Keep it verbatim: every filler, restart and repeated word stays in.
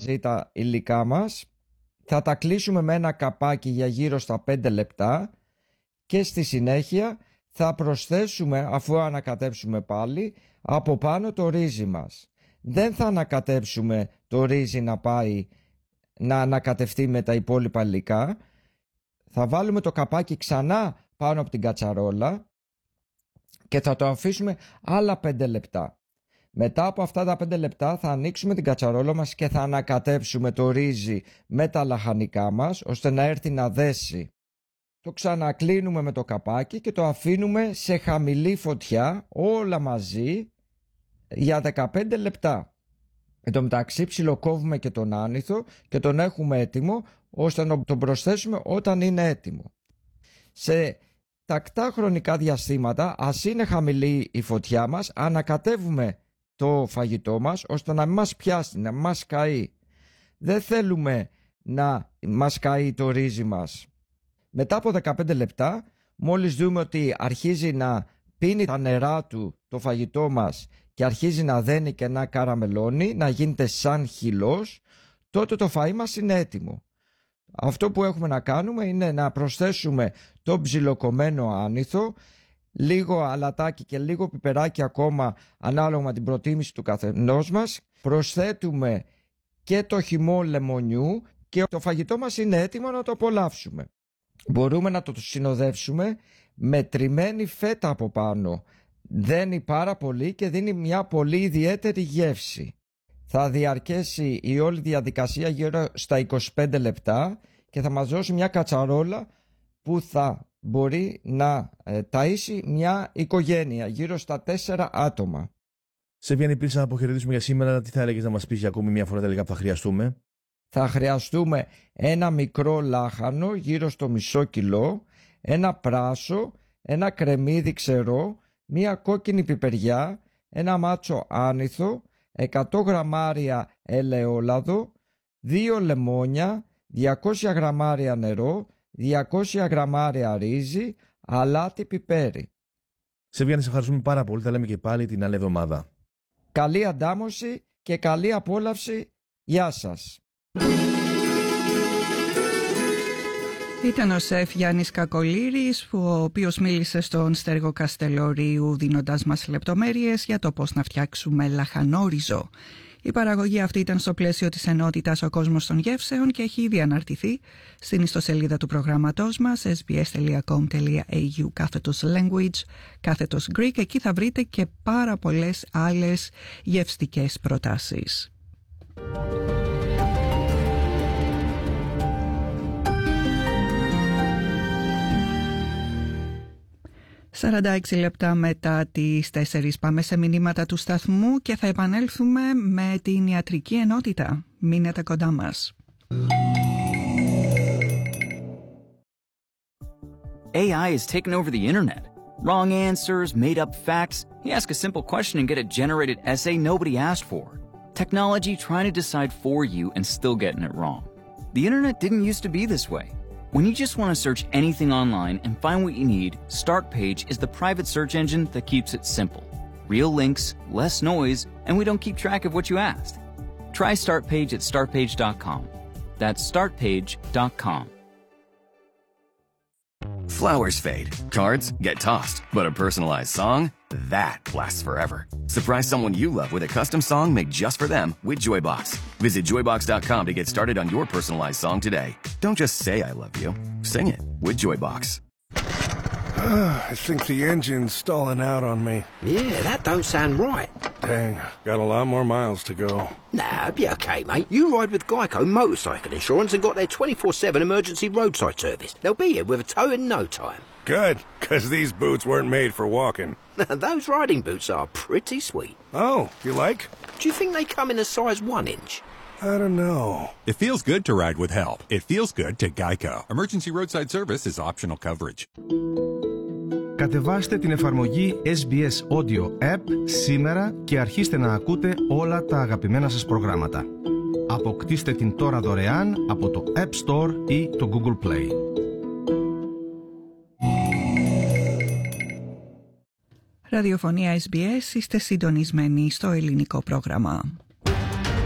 μαζί τα υλικά μας. Θα τα κλείσουμε με ένα καπάκι για γύρω στα πέντε λεπτά και στη συνέχεια θα προσθέσουμε, αφού ανακατέψουμε πάλι, από πάνω το ρύζι μας. Δεν θα ανακατέψουμε το ρύζι να πάει να ανακατευτεί με τα υπόλοιπα υλικά. Θα βάλουμε το καπάκι ξανά πάνω από την κατσαρόλα και θα το αφήσουμε άλλα πέντε λεπτά. Μετά από αυτά τα πέντε λεπτά θα ανοίξουμε την κατσαρόλα μας και θα ανακατέψουμε το ρύζι με τα λαχανικά μας ώστε να έρθει να δέσει. Το ξανακλίνουμε με το καπάκι και το αφήνουμε σε χαμηλή φωτιά όλα μαζί για δεκαπέντε λεπτά. Εν τω μεταξύ ψιλοκόβουμε και τον άνηθο και τον έχουμε έτοιμο ώστε να τον προσθέσουμε όταν είναι έτοιμο. Σε τακτά χρονικά διαστήματα, ας είναι χαμηλή η φωτιά μας, ανακατεύουμε το φαγητό μας ώστε να μην μας πιάσει, να μην μας καεί. Δεν θέλουμε να μας καεί το ρύζι μας. Μετά από δεκαπέντε λεπτά, μόλις δούμε ότι αρχίζει να πίνει τα νερά του το φαγητό μας και αρχίζει να δένει και να καραμελώνει, να γίνεται σαν χυλός, τότε το φαΐ μας είναι έτοιμο. Αυτό που έχουμε να κάνουμε είναι να προσθέσουμε το ψιλοκομμένο άνηθο, λίγο αλατάκι και λίγο πιπεράκι ακόμα ανάλογα με την προτίμηση του καθενός μας. Προσθέτουμε και το χυμό λεμονιού και το φαγητό μας είναι έτοιμο να το απολαύσουμε. Μπορούμε να το συνοδεύσουμε με τριμμένη φέτα από πάνω. Δένει πάρα πολύ και δίνει μια πολύ ιδιαίτερη γεύση. Θα διαρκέσει η όλη διαδικασία γύρω στα είκοσι πέντε λεπτά και θα μας δώσει μια κατσαρόλα που θα μπορεί να ε, ταΐσει μια οικογένεια γύρω στα τέσσερα άτομα. Σεβιάννη, πριν να αποχαιρετήσουμε για σήμερα, τι θα έλεγες να μας πεις για ακόμη μια φορά τα υλικά που θα χρειαστούμε? Θα χρειαστούμε ένα μικρό λάχανο γύρω στο μισό κιλό, ένα πράσο, ένα κρεμμύδι ξερό, μια κόκκινη πιπεριά, ένα μάτσο άνηθο, εκατό γραμμάρια ελαιόλαδο, δύο λεμόνια, διακόσια γραμμάρια νερό, διακόσια γραμμάρια ρύζι, αλάτι, πιπέρι. Σεβιάννη, σε ευχαριστούμε πάρα πολύ. Θα λέμε και πάλι την άλλη εβδομάδα. Καλή αντάμωση και καλή απόλαυση. Γεια σας. Ήταν ο σεφ Γιάννης Κακολήρης, ο οποίος μίλησε στον Στέργο Καστελορίου δίνοντας μας λεπτομέρειες για το πώς να φτιάξουμε λαχανόριζο. Η παραγωγή αυτή ήταν στο πλαίσιο της ενότητας «Ο κόσμος των γεύσεων» και έχει ήδη αναρτηθεί στην ιστοσελίδα του προγράμματός μας sbs.com.au κάθετος language κάθετος Greek. Εκεί θα βρείτε και πάρα πολλές άλλες γευστικές προτάσεις. σαράντα έξι λεπτά μετά τις τέσσερις πάμε σε μηνύματα του σταθμού και θα επανέλθουμε με την ιατρική ενότητα. Μείνετε κοντά μας. A I has taken over the internet. Wrong answers, made up facts. You ask a simple question and get a generated essay nobody asked for. Technology trying to decide for you and still getting it wrong. The internet didn't used to be this way. When you just want to search anything online and find what you need, Startpage is the private search engine that keeps it simple. Real links, less noise, and we don't keep track of what you asked. Try Startpage at startpage dot com. That's startpage dot com. Flowers fade, cards get tossed, but a personalized song, that lasts forever. Surprise someone you love with a custom song made just for them with Joybox. Visit joybox dot com to get started on your personalized song today. Don't just say I love you, sing it with Joybox. I think the engine's stalling out on me. Yeah, that don't sound right. Dang, got a lot more miles to go. Nah, be okay, mate. You ride with Geico Motorcycle Insurance and got their twenty-four seven emergency roadside service. They'll be here with a tow in no time. Good, because these boots weren't made for walking. Those riding boots are pretty sweet. Oh, you like? Do you think they come in a size one inch? I don't know. It feels good to ride with help. It feels good to Geico. Emergency roadside service is optional coverage. Κατεβάστε την εφαρμογή ες μπι ες Audio App σήμερα και αρχίστε να ακούτε όλα τα αγαπημένα σας προγράμματα. Αποκτήστε την τώρα δωρεάν από το App Store ή το Google Play. Ραδιοφωνία ες μπι ες, είστε συντονισμένοι στο ελληνικό πρόγραμμα.